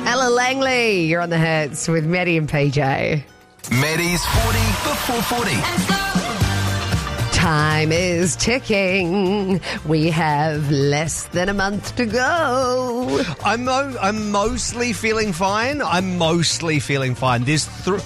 Ella Langley, you're on the hits with Maddie and PJ. Maddie's 40 before 40. Time is ticking. We have less than a month to go. I'm mostly feeling fine. There's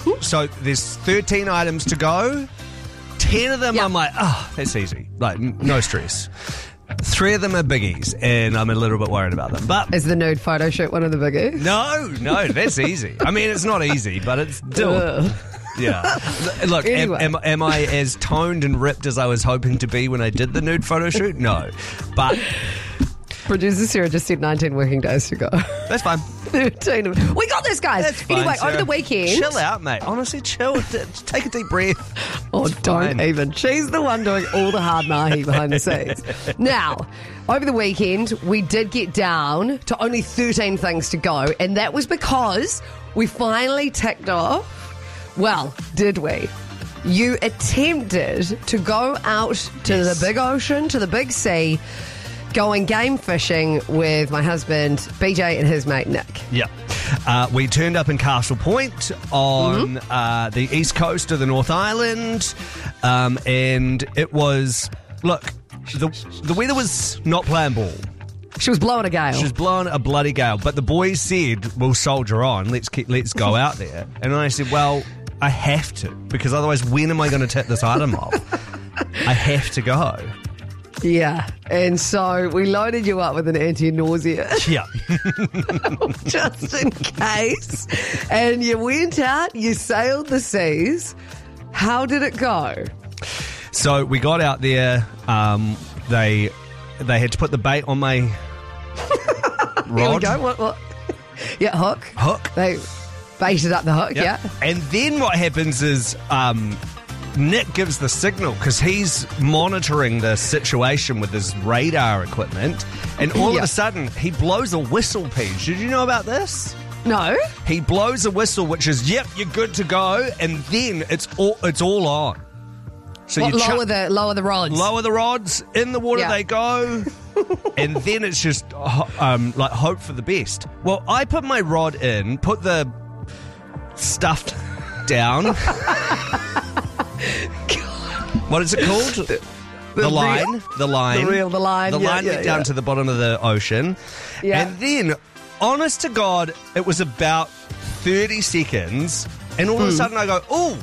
13 items to go. 10 of them, Yep. I'm like, that's easy. Like, no stress. 3 of them are biggies, and I'm a little bit worried about them. But Is the nude photo shoot one of the biggies? no, that's easy. I mean, it's not easy, but it's doable. Yeah. Look, Anyway. am I as toned and ripped as I was hoping to be when I did the nude photo shoot? No. But Producer Sarah just said 19 working days to go. that's fine. 13. We got this, guys. That's fine, Anyway, over Sarah. the weekend. Chill out, mate. Honestly, chill. Take a deep breath. Oh, It's don't fine. even. She's the one doing all the hard mahi behind the scenes. Now, over the weekend, we did get down to only 13 things to go, and that was because we finally ticked off. Well, did we? You attempted to go out to the big ocean, to the big sea, going game fishing with my husband, BJ, and his mate, Nick. Yeah. We turned up in Castle Point on the east coast of the North Island, and it was, look, the weather was not playing ball. She was blowing a gale. She was blowing a bloody gale, but the boys said, we'll soldier on, let's go out there. And I said, well, I have to, because otherwise when am I going to tip this item off? I have to go. Yeah, and so we loaded you up with an anti-nausea Yeah. just in case. And you went out, you sailed the seas. How did it go? So we got out there, they had to put the bait on my Here we rod. go. What? Yeah, hook. Hook. They baited up the hook, yeah. And then what happens is Nick gives the signal because he's monitoring the situation with his radar equipment, and all of Yeah. a sudden he blows a whistle, Paige. Did you know about this? No? He blows a whistle, which is, yep, you're good to go, and then it's all on. So What, you lower the rods? lower the rods, in the water Yeah. they go, and then it's just like hope for the best. Well, I put my rod in, put the stuff down. What is it called? The line. The line. The line. The Yeah, line yeah, went down yeah. to the bottom of the ocean. Yeah. And then, honest to God, it was about 30 seconds, and all of a sudden I go, oh.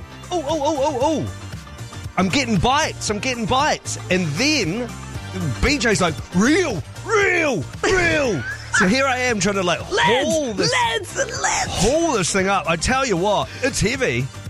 I'm getting bites. And then BJ's like, reel. So here I am trying to like haul this thing up. I tell you what, it's heavy.